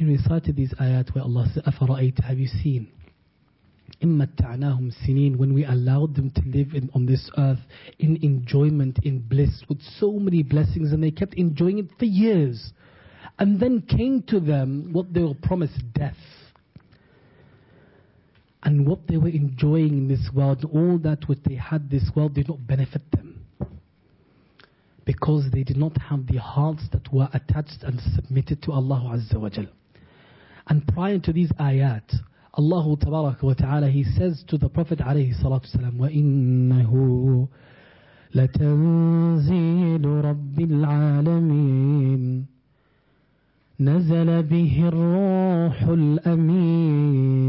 he recited these ayat where Allah said, أَفَرَأَيْتَ, have you seen? إِمَّتَّعْنَاهُمْ سِنِينَ, when we allowed them to live on this earth in enjoyment, in bliss, with so many blessings, and they kept enjoying it for years. And then came to them what they were promised, death. And what they were enjoying in this world, all that what they had this world did not benefit them. Because they did not have the hearts that were attached and submitted to Allah Azza wa Jal. And prior to these ayat, Allah Tabaraka wa Ta'ala, He says to the Prophet alayhi salatu wasalam, وَإِنَّهُ لَتَنزِيلُ رَبِّ الْعَالَمِينَ نَزَلَ بِهِ الرُّوحُ الْأَمِينَ